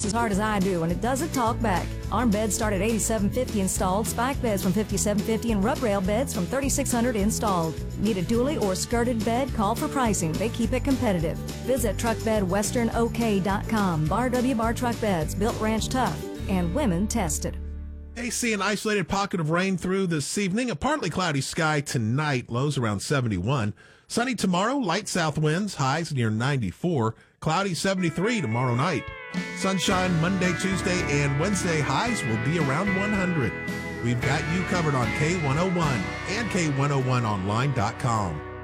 as hard as I do, and it doesn't talk back. Arm beds start at $8,750 installed, spike beds from $5,750, and rub rail beds from $3,600 installed. Need a dually or skirted bed? Call for pricing. They keep it competitive. Visit truckbedwesternok.com. Bar W Bar Truck Beds, built ranch tough and women tested. See an isolated pocket of rain through this evening. A partly cloudy sky tonight, lows around 71. Sunny tomorrow, light south winds, highs near 94. Cloudy 73 tomorrow night. Sunshine Monday, Tuesday, and Wednesday, highs will be around 100. We've got you covered on K101 and K101online.com.